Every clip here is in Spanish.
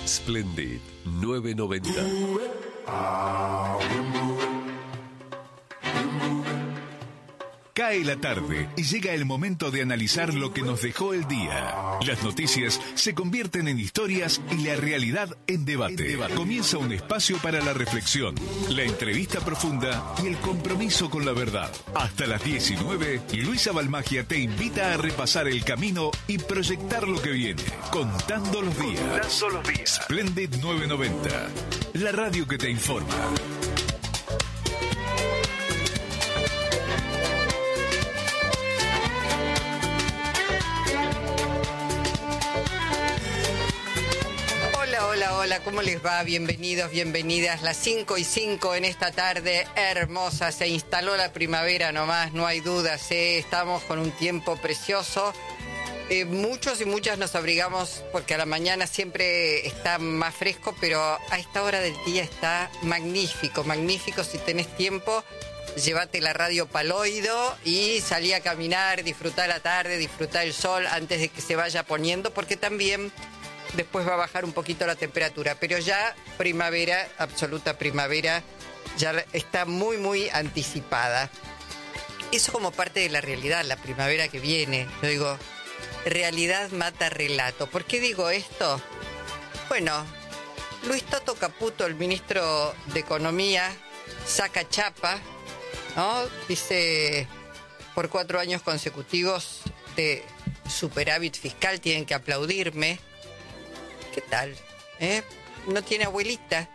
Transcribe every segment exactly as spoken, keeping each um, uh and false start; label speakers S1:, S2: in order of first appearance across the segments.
S1: Splendid novecientos noventa.
S2: Cae la tarde y llega el momento de analizar lo que nos dejó el día. Las noticias se convierten en historias y la realidad en debate. En debate. Comienza un espacio para la reflexión, la entrevista profunda y el compromiso con la verdad. Hasta las diecinueve, Luisa Balmagia te invita a repasar el camino y proyectar lo que viene, contando los días. Contando los días. Splendid novecientos noventa, la radio que te informa.
S3: Hola, hola, ¿cómo les va? Bienvenidos, bienvenidas. Las cinco y cinco en esta tarde hermosa. Se instaló la primavera nomás, no hay dudas, ¿eh? Estamos con un tiempo precioso. Eh, muchos y muchas nos abrigamos porque a la mañana siempre está más fresco, pero a esta hora del día está magnífico, magnífico. Si tenés tiempo, llévate la radio pa'l oído y salí a caminar, disfrutar la tarde, disfrutar el sol antes de que se vaya poniendo, porque también después va a bajar un poquito la temperatura, pero ya primavera, absoluta primavera, ya está muy, muy anticipada. Eso como parte de la realidad, la primavera que viene. Yo digo, realidad mata relato. ¿Por qué digo esto? Bueno, Luis Toto Caputo, el ministro de Economía, saca chapa, ¿no? Dice, por cuatro años consecutivos de superávit fiscal, tienen que aplaudirme. ¿Qué tal? ¿Eh? No tiene abuelita.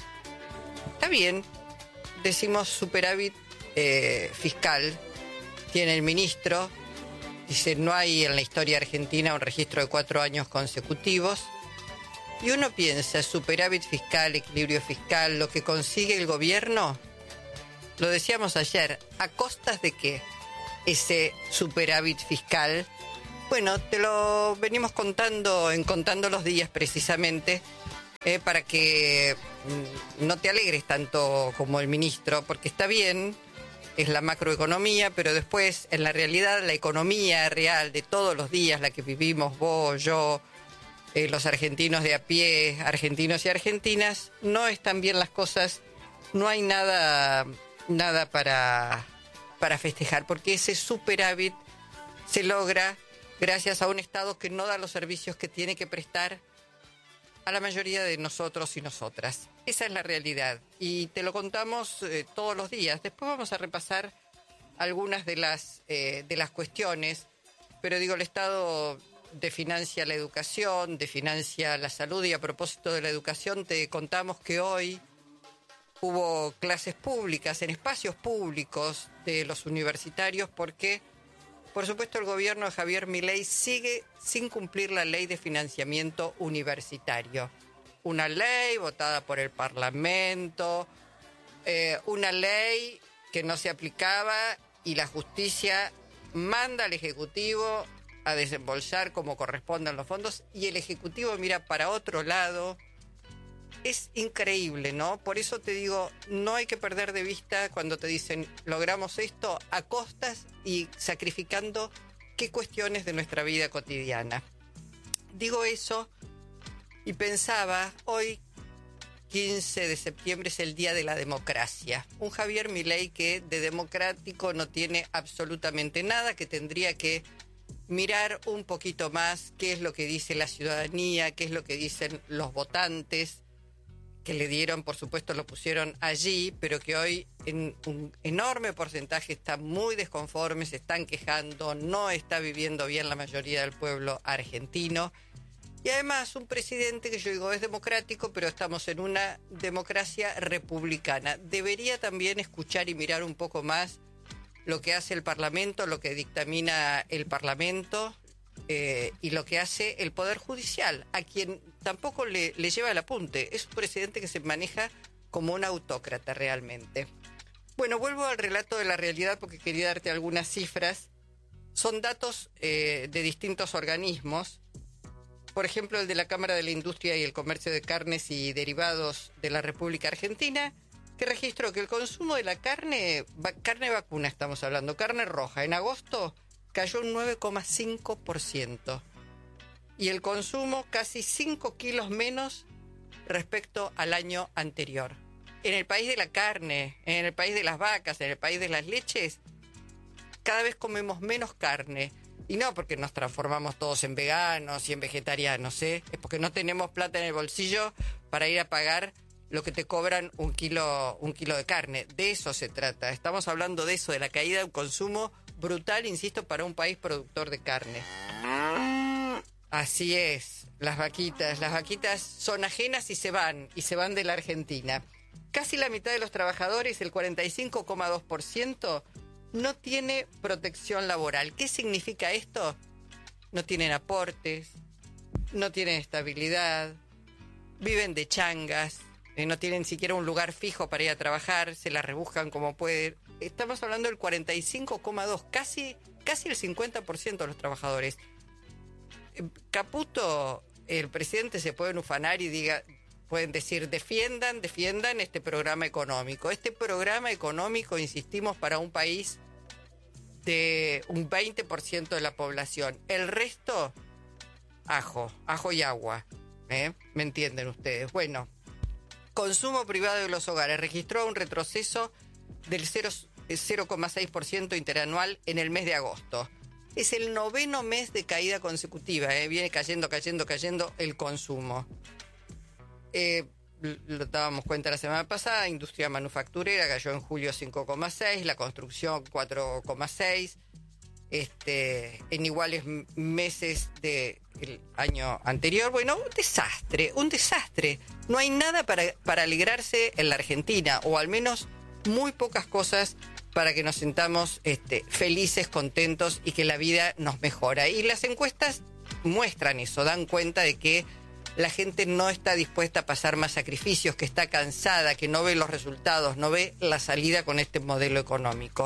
S3: Está bien. Decimos superávit eh, fiscal. Tiene el ministro. Dice, no hay en la historia argentina un registro de cuatro años consecutivos. Y uno piensa, superávit fiscal, equilibrio fiscal, lo que consigue el gobierno, lo decíamos ayer, ¿a costas de qué? Ese superávit fiscal. Bueno, te lo venimos contando en Contando los Días precisamente, eh, para que mm, no te alegres tanto como el ministro, porque está bien, es la macroeconomía, pero después en la realidad la economía real de todos los días, la que vivimos vos, yo, eh, los argentinos de a pie, argentinos y argentinas, no están bien las cosas, no hay nada, nada para, para festejar, porque ese superávit se logra gracias a un Estado que no da los servicios que tiene que prestar a la mayoría de nosotros y nosotras. Esa es la realidad. Y te lo contamos eh, todos los días. Después vamos a repasar algunas de las, eh, de las cuestiones. Pero digo, el Estado definancia la educación, definancia la salud. Y a propósito de la educación, te contamos que hoy hubo clases públicas en espacios públicos de los universitarios porque, por supuesto, el gobierno de Javier Milei sigue sin cumplir la ley de financiamiento universitario. Una ley votada por el Parlamento, eh, una ley que no se aplicaba y la justicia manda al Ejecutivo a desembolsar como correspondan los fondos y el Ejecutivo mira para otro lado. Es increíble, ¿no? Por eso te digo, no hay que perder de vista cuando te dicen logramos esto a costas y sacrificando qué cuestiones de nuestra vida cotidiana. Digo eso y pensaba, hoy quince de septiembre es el Día de la Democracia. Un Javier Milei que de democrático no tiene absolutamente nada, que tendría que mirar un poquito más qué es lo que dice la ciudadanía, qué es lo que dicen los votantes, que le dieron, por supuesto, lo pusieron allí, pero que hoy en un enorme porcentaje están muy desconformes, se están quejando, no está viviendo bien la mayoría del pueblo argentino. Y además un presidente que yo digo es democrático, pero estamos en una democracia republicana. Debería también escuchar y mirar un poco más lo que hace el Parlamento, lo que dictamina el Parlamento, Eh, y lo que hace el Poder Judicial, a quien tampoco le, le lleva el apunte. Es un presidente que se maneja como un autócrata realmente. Bueno, vuelvo al relato de la realidad porque quería darte algunas cifras. Son datos eh, de distintos organismos. Por ejemplo, el de la Cámara de la Industria y el Comercio de Carnes y Derivados de la República Argentina, que registró que el consumo de la carne, va, carne vacuna estamos hablando, carne roja, en agosto cayó un nueve coma cinco por ciento. Y el consumo casi cinco kilos menos respecto al año anterior. En el país de la carne, en el país de las vacas, en el país de las leches, cada vez comemos menos carne. Y no porque nos transformamos todos en veganos y en vegetarianos, ¿eh? Es porque no tenemos plata en el bolsillo para ir a pagar lo que te cobran un kilo, un kilo de carne. De eso se trata. Estamos hablando de eso, de la caída de un consumo brutal, insisto, para un país productor de carne. Así es, las vaquitas. Las vaquitas son ajenas y se van, y se van de la Argentina. Casi la mitad de los trabajadores, el cuarenta y cinco coma dos por ciento, no tiene protección laboral. ¿Qué significa esto? No tienen aportes, no tienen estabilidad, viven de changas, eh, no tienen siquiera un lugar fijo para ir a trabajar, se la rebuscan como pueden. Estamos hablando del cuarenta y cinco coma dos por ciento, casi, casi el cincuenta por ciento de los trabajadores. Eh, Caputo, el presidente, se pueden ufanar y diga... Pueden decir, defiendan, defiendan este programa económico. Este programa económico, insistimos, para un país de un veinte por ciento de la población. El resto, ajo, ajo y agua. ¿eh? ¿Me entienden ustedes? Bueno, consumo privado de los hogares registró un retroceso del cero coma seis por ciento interanual en el mes de agosto. Es el noveno mes de caída consecutiva. ¿eh? Viene cayendo, cayendo, cayendo el consumo. Eh, lo dábamos cuenta la semana pasada, industria manufacturera cayó en julio cinco coma seis, la construcción cuatro coma seis, este, en iguales meses del año anterior. Bueno, un desastre, un desastre. No hay nada para, para alegrarse en la Argentina, o al menos muy pocas cosas para que nos sintamos este, felices, contentos y que la vida nos mejora. Y las encuestas muestran eso, dan cuenta de que la gente no está dispuesta a pasar más sacrificios, que está cansada, que no ve los resultados, no ve la salida con este modelo económico.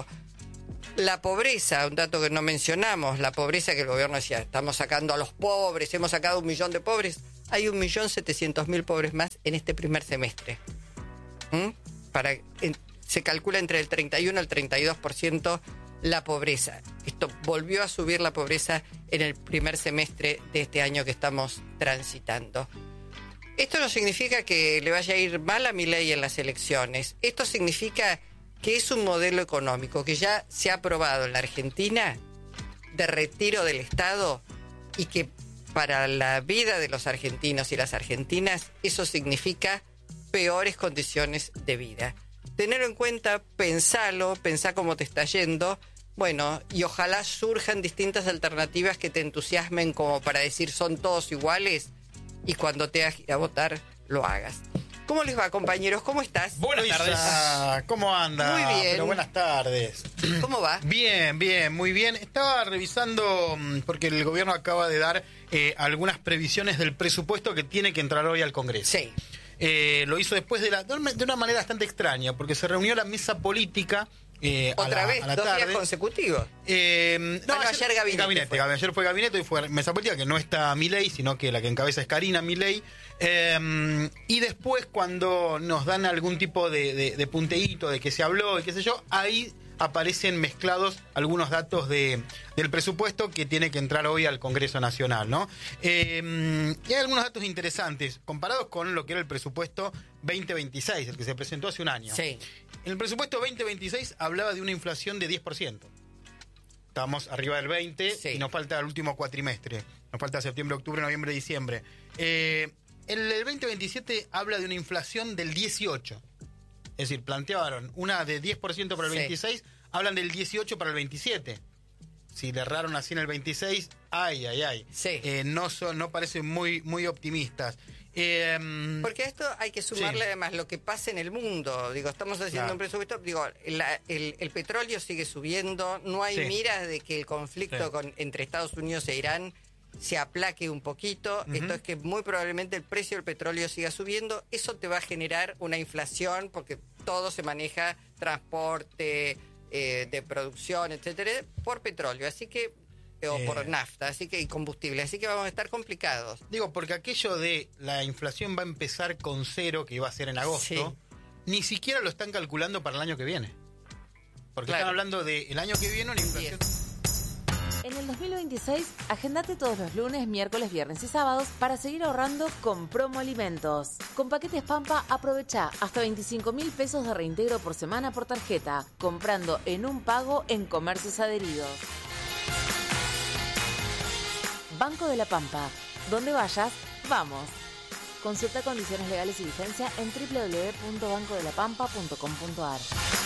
S3: La pobreza, un dato que no mencionamos, la pobreza que el gobierno decía, estamos sacando a los pobres, hemos sacado un millón de pobres. Hay un millón setecientos mil pobres más en este primer semestre. ¿Mm? Para, en, se calcula entre el treinta y uno y el treinta y dos por ciento la pobreza. Esto volvió a subir la pobreza en el primer semestre de este año que estamos transitando. Esto no significa que le vaya a ir mal a Milei en las elecciones. Esto significa que es un modelo económico que ya se ha aprobado en la Argentina de retiro del Estado y que para la vida de los argentinos y las argentinas eso significa peores condiciones de vida. Tenerlo en cuenta, pensalo, pensá cómo te está yendo, bueno, y ojalá surjan distintas alternativas que te entusiasmen como para decir son todos iguales y cuando te hagas ir a votar lo hagas. ¿Cómo les va, compañeros? ¿Cómo estás?
S4: Buenas
S5: Luisa,
S4: tardes.
S5: ¿cómo anda?
S3: Muy bien.
S5: Pero buenas tardes.
S3: ¿Cómo va?
S5: Bien, bien, muy bien. Estaba revisando, porque el gobierno acaba de dar eh, algunas previsiones del presupuesto que tiene que entrar hoy al Congreso.
S3: Sí.
S5: Eh, lo hizo después de, la, de una manera bastante extraña, porque se reunió la mesa política eh,
S3: ¿Otra
S5: a la,
S3: vez?
S5: a la
S3: ¿Dos
S5: tarde.
S3: días consecutivos?
S5: Eh, no,
S3: Ah, no, ayer gabinete
S5: gabinete,
S3: fue.
S5: Ayer fue gabinete, hoy fue mesa política, que no está Milei, sino que la que encabeza es Karina Milei. Eh, y después, cuando nos dan algún tipo de, de, de punteíto de que se habló y qué sé yo, ahí aparecen mezclados algunos datos de, del presupuesto que tiene que entrar hoy al Congreso Nacional, ¿no? Eh, y hay algunos datos interesantes comparados con lo que era el presupuesto veinte veintiséis, el que se presentó hace un año.
S3: Sí.
S5: En el presupuesto veinte veintiséis hablaba de una inflación de diez por ciento. Estamos arriba del veinte
S3: Sí.
S5: y nos falta el último cuatrimestre. Nos falta septiembre, octubre, noviembre, diciembre. Eh, el, el veinte veintisiete habla de una inflación del dieciocho. Es decir, plantearon una de diez por ciento para el
S3: Sí.
S5: veintiséis, hablan del dieciocho para el veintisiete. Si le erraron así en el veintiséis, ay, ay, ay.
S3: Sí.
S5: Eh, no, son, no parecen muy, muy optimistas. Eh,
S3: Porque a esto hay que sumarle
S5: Sí.
S3: además lo que pasa en el mundo. Digo, estamos haciendo
S5: Claro.
S3: un presupuesto, digo, la- el, el petróleo sigue subiendo, no hay
S5: Sí.
S3: miras de que el conflicto
S5: Sí.
S3: con, entre Estados Unidos e Irán se aplaque un poquito.
S5: Ujú.
S3: Esto es que muy probablemente el precio del petróleo siga subiendo. Eso te va a generar una inflación porque todo se maneja, transporte, eh, de producción, etcétera, por petróleo. Así que o
S5: Eh.
S3: por nafta, así que y combustible, así que vamos a estar complicados.
S5: Digo, porque aquello de la inflación va a empezar con cero, que iba a ser en agosto,
S3: Sí.
S5: ni siquiera lo están calculando para el año que viene. Porque
S3: Claro.
S5: están hablando del año que viene una inflación.
S4: En el dos mil veintiséis, agendate todos los lunes, miércoles, viernes y sábados para seguir ahorrando con Promo Alimentos. Con paquetes Pampa, aprovecha hasta veinticinco mil pesos de reintegro por semana por tarjeta, comprando en un pago en comercios adheridos. Banco de la Pampa. Donde vayas, vamos. Consulta condiciones legales y vigencia en doble u doble u doble u punto banco de la pampa punto com punto a r.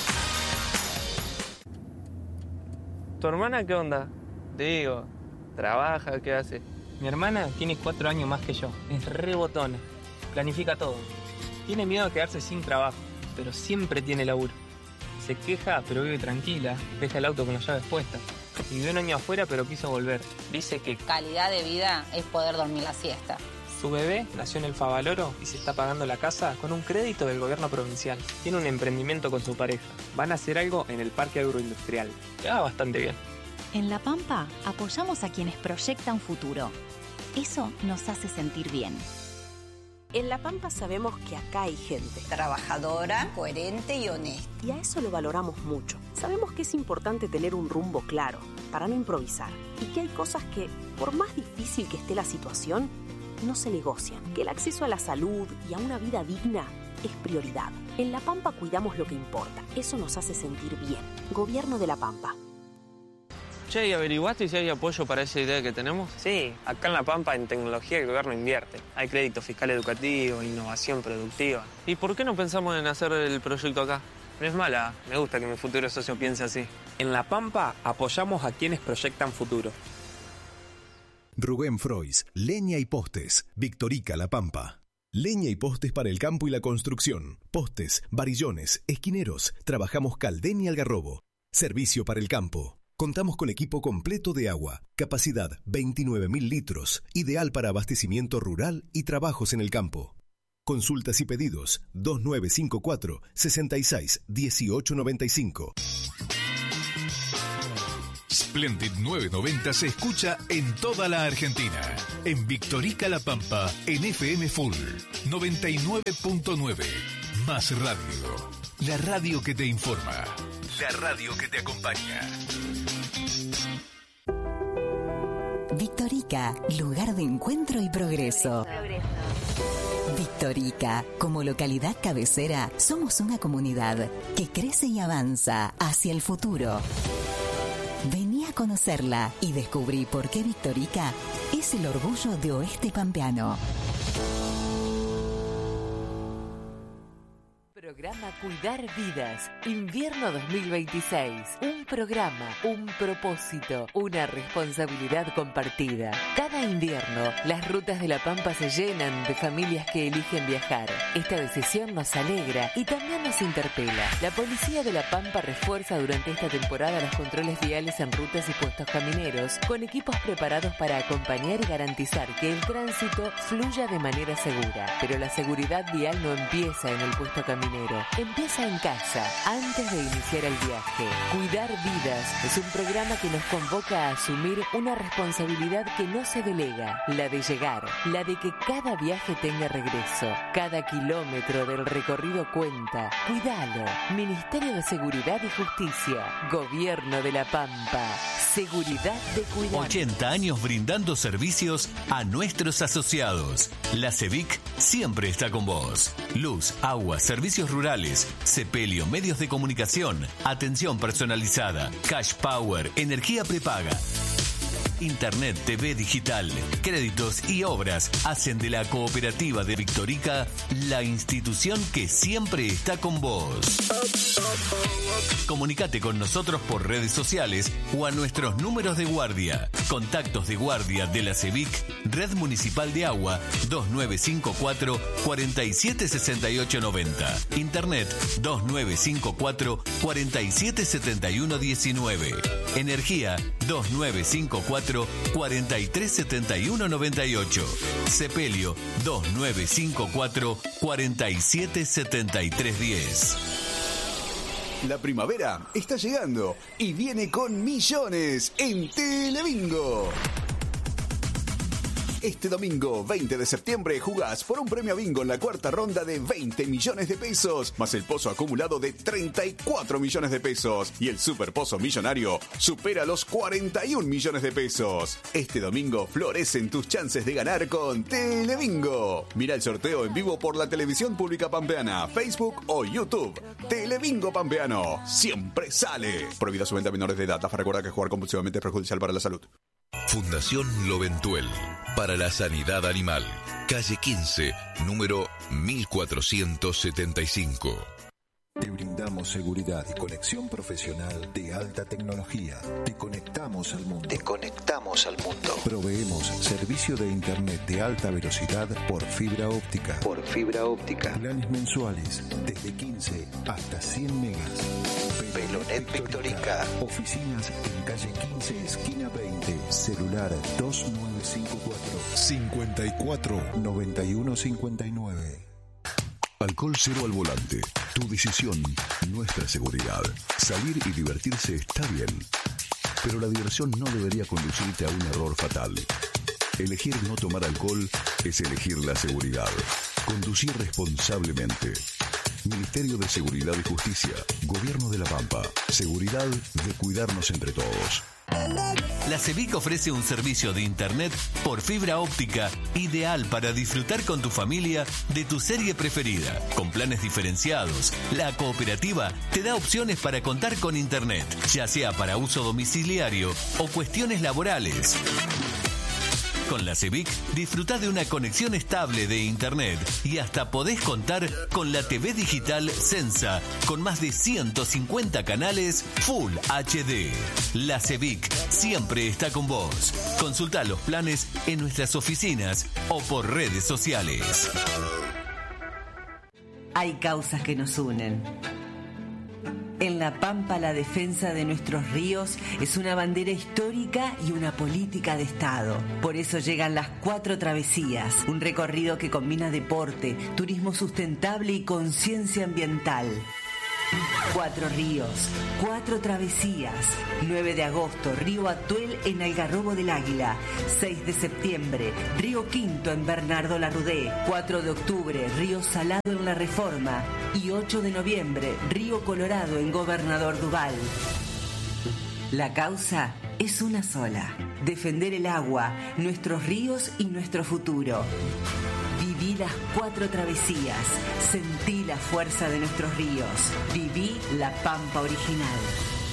S6: ¿Tu hermana qué onda? Digo, ¿trabaja? ¿Qué hace?
S7: Mi hermana tiene cuatro años más que yo. Es re botona. Planifica todo. Tiene miedo de quedarse sin trabajo, pero siempre tiene laburo. Se queja, pero vive tranquila. Deja el auto con las llaves puestas. Vivió un año afuera, pero quiso volver. Dice que
S8: calidad de vida es poder dormir la siesta.
S7: Su bebé nació en el Favaloro y se está pagando la casa con un crédito del gobierno provincial. Tiene un emprendimiento con su pareja. Van a hacer algo en el parque agroindustrial. Le va bastante bien.
S9: En La Pampa apoyamos a quienes proyectan futuro. Eso nos hace sentir bien.
S10: En La Pampa sabemos que acá hay gente
S8: trabajadora, coherente y honesta.
S10: Y a eso lo valoramos mucho. Sabemos que es importante tener un rumbo claro para no improvisar. Y que hay cosas que, por más difícil que esté la situación, no se negocian. Que el acceso a la salud y a una vida digna es prioridad. En La Pampa cuidamos lo que importa. Eso nos hace sentir bien. Gobierno de La Pampa.
S6: Che, ¿y averiguaste si hay apoyo para esa idea que tenemos?
S7: Sí, acá en La Pampa en tecnología el gobierno invierte. Hay crédito fiscal educativo, innovación productiva.
S6: ¿Y por qué no pensamos en hacer el proyecto acá?
S7: No es mala, me gusta que mi futuro socio piense así.
S11: En La Pampa apoyamos a quienes proyectan futuro.
S12: Rubén Frois, Leña y Postes, Victorica La Pampa. Leña y postes para el campo y la construcción. Postes, varillones, esquineros. Trabajamos Caldén y Algarrobo. Servicio para el campo. Contamos con equipo completo de agua, capacidad veintinueve mil litros, ideal para abastecimiento rural y trabajos en el campo. Consultas y pedidos dos nueve cinco cuatro, seis seis uno ocho nueve cinco.
S2: Splendid novecientos noventa se escucha en toda la Argentina. En Victorica La Pampa, en F M Full noventa y nueve punto nueve. Más radio. La radio que te informa. La radio que te acompaña.
S13: Victorica, lugar de encuentro y progreso. Victorica, como localidad cabecera, somos una comunidad que crece y avanza hacia el futuro. Vení a conocerla y descubrí por qué Victorica es el orgullo de Oeste Pampeano.
S4: Programa Cuidar Vidas, invierno dos mil veintiséis. Un programa, un propósito, una responsabilidad compartida. Cada invierno, las rutas de La Pampa se llenan de familias que eligen viajar. Esta decisión nos alegra y también nos interpela. La Policía de La Pampa refuerza durante esta temporada los controles viales en rutas y puestos camineros, con equipos preparados para acompañar y garantizar que el tránsito fluya de manera segura. Pero la seguridad vial no empieza en el puesto caminero. Empieza en casa, antes de iniciar el viaje. Cuidar Vidas es un programa que nos convoca a asumir una responsabilidad que no se delega, la de llegar, la de que cada viaje tenga regreso. Cada kilómetro del recorrido cuenta. Cuidalo. Ministerio de Seguridad y Justicia. Gobierno de La Pampa. Seguridad de cuidar.
S2: ochenta años brindando servicios a nuestros asociados. La CEVIC siempre está con vos. Luz, agua, servicios rurales, Sepelio, medios de comunicación, atención personalizada, cash power, energía prepaga. Internet, T V digital, créditos y obras hacen de la cooperativa de Victorica la institución que siempre está con vos. Comunicate con nosotros por redes sociales o a nuestros números de guardia. Contactos de guardia de la CEVIC, Red Municipal de Agua dos nueve cinco cuatro, cuatro siete seis ocho nueve cero. Internet dos nueve cinco cuatro, cuatro siete siete uno uno nueve. Energía dos nueve cinco cuatro, cuatro tres siete uno nueve ocho. Sepelio dos nueve cinco cuatro, cuatro siete siete tres uno cero.
S14: La primavera está llegando y viene con millones en Telebingo. Este domingo veinte de septiembre jugás por un premio bingo en la cuarta ronda de veinte millones de pesos, más el pozo acumulado de treinta y cuatro millones de pesos. Y el super pozo millonario supera los cuarenta y un millones de pesos. Este domingo florecen tus chances de ganar con Telebingo. Mira el sorteo en vivo por la televisión pública pampeana, Facebook o YouTube. Telebingo Pampeano, siempre sale. Prohibida su venta a menores de edad. AFA recuerda que jugar compulsivamente es perjudicial para la salud.
S1: Fundación Loventuel para la Sanidad Animal. Calle quince, número mil cuatrocientos setenta y cinco.
S15: Te brindamos seguridad y conexión profesional de alta tecnología. Te conectamos al mundo. Te conectamos al mundo. Proveemos servicio de internet de alta velocidad por fibra óptica. Por fibra óptica. Planes mensuales desde quince hasta cien megas. Velonet Victorica. Oficinas en calle quince, esquina veinte. Celular dos nueve cinco cuatro, cincuenta y cuatro, noventa y uno cincuenta y nueve.
S12: Alcohol cero al volante. Tu decisión, nuestra seguridad. Salir y divertirse está bien, pero la diversión no debería conducirte a un error fatal. Elegir no tomar alcohol es elegir la seguridad. Conducir responsablemente. Ministerio de Seguridad y Justicia. Gobierno de La Pampa. Seguridad de cuidarnos entre todos.
S16: La CEBIC ofrece un servicio de internet por fibra óptica ideal para disfrutar con tu familia de tu serie preferida. Con planes diferenciados, la cooperativa te da opciones para contar con internet, ya sea para uso domiciliario o cuestiones laborales. Con la CEBIC disfruta de una conexión estable de internet y hasta podés contar con la T V digital Sensa con más de ciento cincuenta canales Full H D. La CEBIC siempre está con vos. Consulta los planes en nuestras oficinas o por redes sociales.
S17: Hay causas que nos unen. En La Pampa, la defensa de nuestros ríos es una bandera histórica y una política de Estado. Por eso llegan las Cuatro Travesías, un recorrido que combina deporte, turismo sustentable y conciencia ambiental. Cuatro ríos, cuatro travesías. nueve de agosto, Río Atuel en Algarrobo del Águila. seis de septiembre, Río Quinto en Bernardo Larrudé. cuatro de octubre, Río Salado en La Reforma. Y ocho de noviembre, Río Colorado en Gobernador Duval. La causa es una sola: defender el agua, nuestros ríos y nuestro futuro. Viví las cuatro travesías, sentí la fuerza de nuestros ríos, viví La Pampa original.